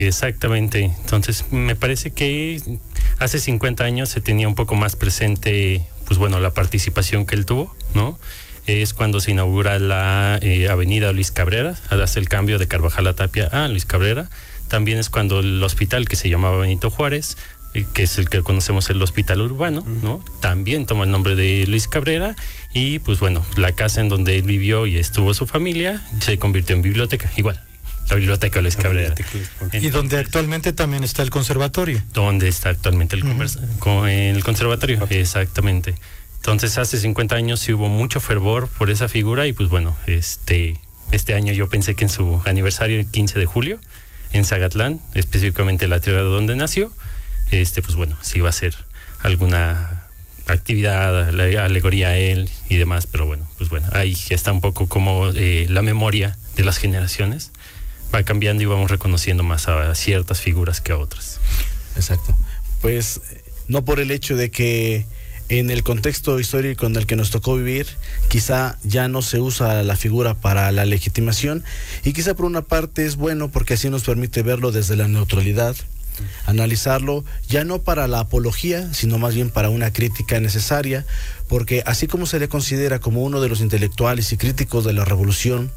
Exactamente. Entonces, me parece que hace 50 años se tenía un poco más presente, pues bueno, la participación que él tuvo, ¿no? Es cuando se inaugura la avenida Luis Cabrera, hace el cambio de Carvajal a Tapia a Luis Cabrera. También es cuando el hospital que se llamaba Benito Juárez, que es el que conocemos el hospital urbano, ¿no? También toma el nombre de Luis Cabrera y pues bueno, la casa en donde él vivió y estuvo su familia se convirtió en biblioteca, igual. La biblioteca Luis Cabrera. Y donde actualmente también está el conservatorio. Donde está actualmente el conservatorio, exactamente. Entonces hace 50 años sí hubo mucho fervor por esa figura y pues bueno, este año yo pensé que en su aniversario, el 15 de julio, en Zacatlán, específicamente la tierra donde nació, pues bueno, sí iba a ser alguna actividad, alegoría a él y demás, pero bueno, pues bueno, ahí está un poco como la memoria de las generaciones va cambiando y vamos reconociendo más a ciertas figuras que a otras. Exacto. Pues no por el hecho de que en el contexto histórico en el que nos tocó vivir, quizá ya no se usa la figura para la legitimación y quizá por una parte es bueno porque así nos permite verlo desde la neutralidad, analizarlo ya no para la apología, sino más bien para una crítica necesaria, porque así como se le considera como uno de los intelectuales y críticos de la revolución,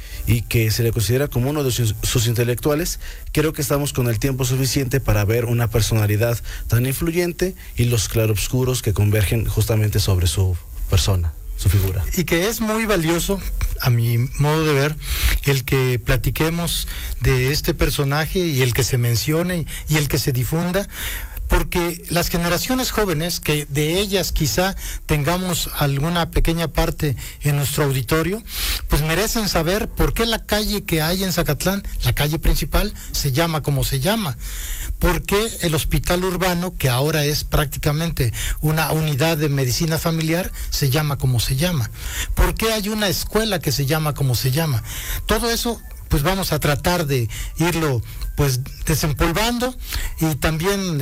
y que se le considera como uno de sus intelectuales, creo que estamos con el tiempo suficiente para ver una personalidad tan influyente y los claroscuros que convergen justamente sobre su persona, su figura. Y que es muy valioso, a mi modo de ver, el que platiquemos de este personaje y el que se mencione y el que se difunda, porque las generaciones jóvenes, que de ellas quizá tengamos alguna pequeña parte en nuestro auditorio, pues merecen saber por qué la calle que hay en Zacatlán, la calle principal, se llama como se llama. ¿Por qué el hospital urbano, que ahora es prácticamente una unidad de medicina familiar, se llama como se llama? ¿Por qué hay una escuela que se llama como se llama? Todo eso pues vamos a tratar de irlo pues desempolvando y también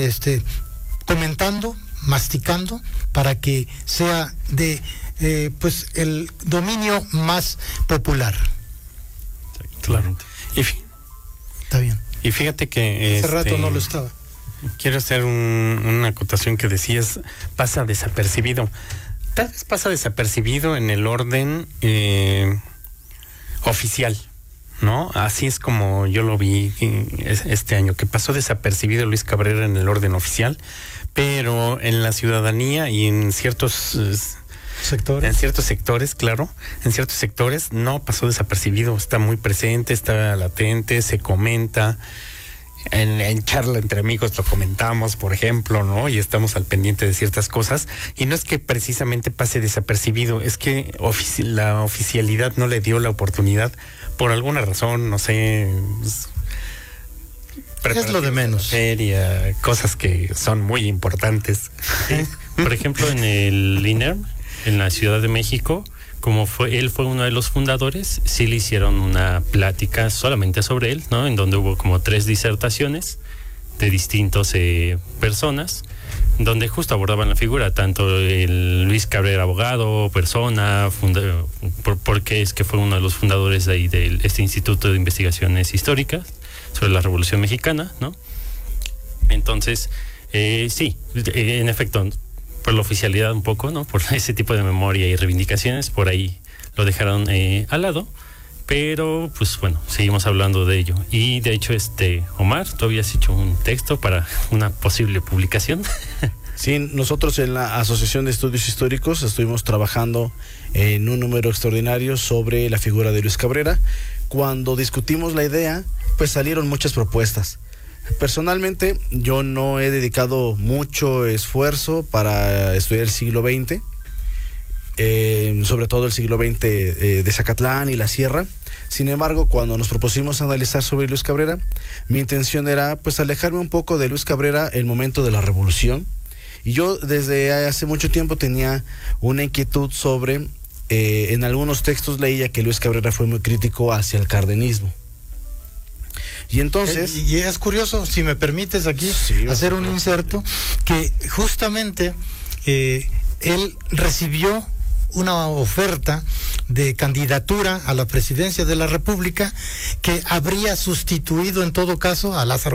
comentando, masticando, para que sea de pues el dominio más popular. Claro. Está bien. Y fíjate que hace rato no lo estaba. Quiero hacer una acotación que decías, pasa desapercibido. Tal vez pasa desapercibido en el orden oficial, ¿no? Así es como yo lo vi este año, que pasó desapercibido Luis Cabrera en el orden oficial, pero en la ciudadanía y en ciertos sectores. En ciertos sectores, claro, en ciertos sectores no pasó desapercibido, está muy presente, está latente, se comenta. En charla entre amigos lo comentamos, por ejemplo, ¿no? Y estamos al pendiente de ciertas cosas. Y no es que precisamente pase desapercibido, es que la oficialidad no le dio la oportunidad por alguna razón, no sé. Es lo de menos. Seria, cosas que son muy importantes. Por ejemplo, en el INERM, en la Ciudad de México, como él fue uno de los fundadores, sí le hicieron una plática solamente sobre él, ¿no? En donde hubo como 3 disertaciones de distintas personas, donde justo abordaban la figura, tanto el Luis Cabrera, abogado, persona, porque es que fue uno de los fundadores de ahí de este Instituto de Investigaciones Históricas sobre la Revolución Mexicana, ¿no? Entonces, sí, en efecto, por la oficialidad un poco, ¿no? Por ese tipo de memoria y reivindicaciones, por ahí lo dejaron al lado, pero pues bueno, seguimos hablando de ello. Y de hecho, Omar, tú habías hecho un texto para una posible publicación. Sí, nosotros en la Asociación de Estudios Históricos estuvimos trabajando en un número extraordinario sobre la figura de Luis Cabrera. Cuando discutimos la idea, pues salieron muchas propuestas. Personalmente, yo no he dedicado mucho esfuerzo para estudiar el siglo XX, sobre todo el siglo XX de Zacatlán y la Sierra. Sin embargo, cuando nos propusimos analizar sobre Luis Cabrera, mi intención era pues alejarme un poco de Luis Cabrera el momento de la Revolución. Y yo desde hace mucho tiempo tenía una inquietud sobre, en algunos textos leía que Luis Cabrera fue muy crítico hacia el cardenismo. Y entonces... Y es curioso, si me permites aquí, sí, hacer un inserto, que justamente él recibió una oferta de candidatura a la presidencia de la República que habría sustituido en todo caso a Lázaro